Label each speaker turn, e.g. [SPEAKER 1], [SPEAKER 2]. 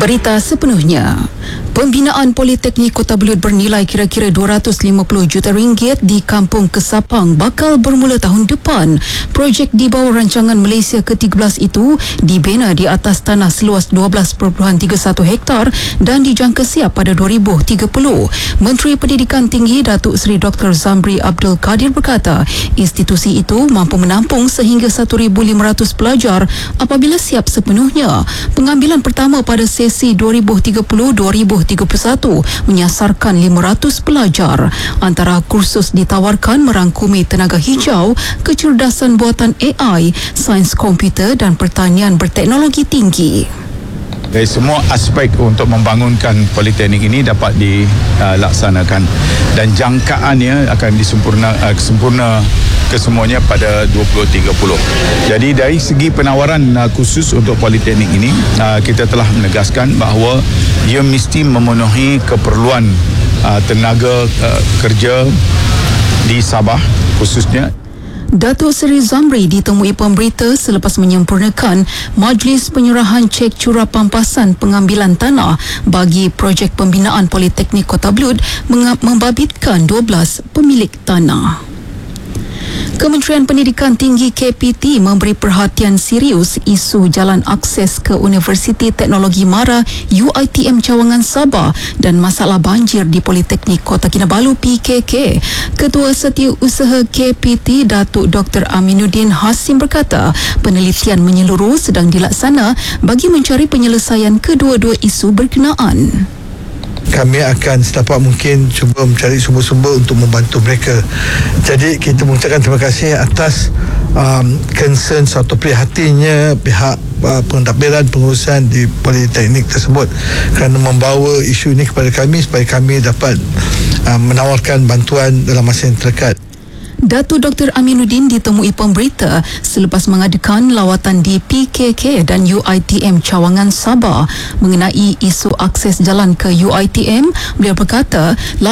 [SPEAKER 1] Berita sepenuhnya. Pembinaan Politeknik Kota Belud bernilai kira-kira 250 juta ringgit di Kampung Kesapang bakal bermula tahun depan. Projek di bawah rancangan Malaysia ke-13 itu dibina di atas tanah seluas 12.31 hektar dan dijangka siap pada 2030. Menteri Pendidikan Tinggi Datuk Seri Dr. Zamri Abdul Kadir berkata, institusi itu mampu menampung sehingga 1,500 pelajar apabila siap sepenuhnya. Pengambilan pertama pada sesi 2030-2031 menyasarkan 500 pelajar. Antara kursus ditawarkan merangkumi tenaga hijau, kecerdasan buatan AI, sains komputer dan pertanian berteknologi tinggi.
[SPEAKER 2] Dari semua aspek untuk membangunkan politeknik ini dapat dilaksanakan dan jangkaannya akan sempurna kesemuanya pada 2030. Jadi dari segi penawaran khusus untuk politeknik ini, kita telah menegaskan bahawa ia mesti memenuhi keperluan tenaga kerja di Sabah khususnya.
[SPEAKER 1] Datuk Seri Zamri ditemui pemberita selepas menyempurnakan Majlis Penyerahan Cek Curah Pampasan Pengambilan Tanah bagi projek pembinaan Politeknik Kota Belud membabitkan 12 pemilik tanah. Kementerian Pendidikan Tinggi KPT memberi perhatian serius isu jalan akses ke Universiti Teknologi Mara UiTM Cawangan Sabah dan masalah banjir di Politeknik Kota Kinabalu PKK. Ketua Setiausaha KPT Datuk Dr. Aminuddin Hasim berkata, penelitian menyeluruh sedang dilaksana bagi mencari penyelesaian kedua-dua isu berkenaan.
[SPEAKER 3] Kami akan sedapat mungkin cuba mencari sumber-sumber untuk membantu mereka. Jadi kita mengucapkan terima kasih atas concern atau prihatinnya pihak pentadbiran pengurusan di Politeknik tersebut kerana membawa isu ini kepada kami supaya kami dapat menawarkan bantuan dalam masa yang terdekat.
[SPEAKER 1] Datuk Dr. Aminuddin ditemui pemberita selepas mengadakan lawatan di PKK dan UiTM Cawangan Sabah mengenai isu akses jalan ke UiTM. Beliau berkata,